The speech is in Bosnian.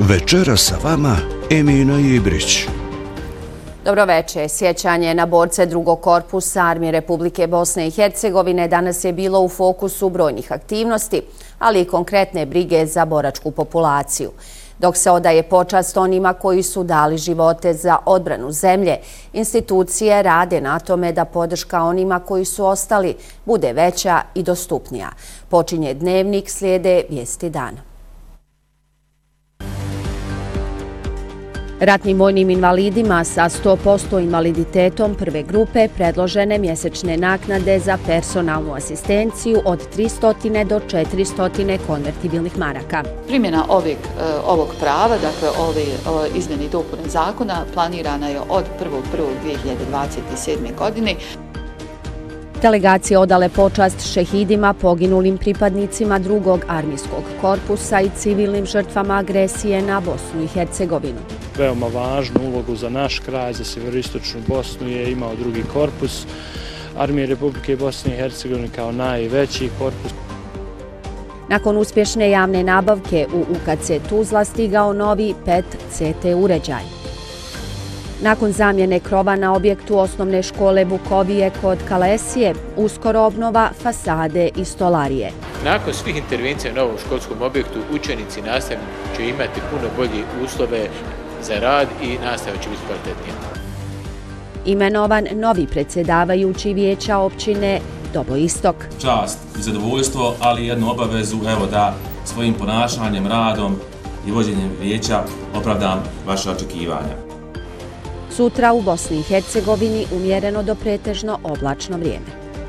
Večera sa vama Emina Ibrić. Dobroveče. Sjećanje na borce drugog korpusa Armije Republike Bosne i Hercegovine danas je bilo u fokusu brojnih aktivnosti, ali i konkretne brige za boračku populaciju. Dok se odaje počast onima koji su dali živote za odbranu zemlje, institucije rade na tome da podrška onima koji su ostali bude veća i dostupnija. Počinje dnevnik, slijede vijesti dana. Ratnim vojnim invalidima sa 100% invaliditetom prve grupe predložene mjesečne naknade za personalnu asistenciju od 300 do 400 konvertibilnih maraka. Primjena ovog prava, dakle ove izmjene i dopune zakona, planirana je od 1.1.2027. godine. Delegacije odale počast šehidima, poginulim pripadnicima drugog armijskog korpusa i civilnim žrtvama agresije na Bosnu i Hercegovinu. Veoma važnu ulogu za naš kraj, za sjeveroistočnu Bosnu je imao drugi korpus Armije Republike Bosne i Hercegovine kao najveći korpus. Nakon uspješne javne nabavke u UKC Tuzla stigao novi PET-CT uređaj. Nakon zamjene krova na objektu osnovne škole Bukovije kod Kalesije, uskoro obnova fasade i stolarije. Nakon svih intervencija na ovom školskom objektu, učenici i nastavnici će imati puno bolje uslove za rad i nastava će biti kvalitetnija. Imenovan novi predsjedavajući vijeća općine Dobo Istok. Čast i zadovoljstvo, ali jednu obavezu da svojim ponašanjem, radom i vođenjem vijeća opravdam vaše očekivanja. Sutra u Bosni i Hercegovini umjereno do pretežno oblačno vrijeme.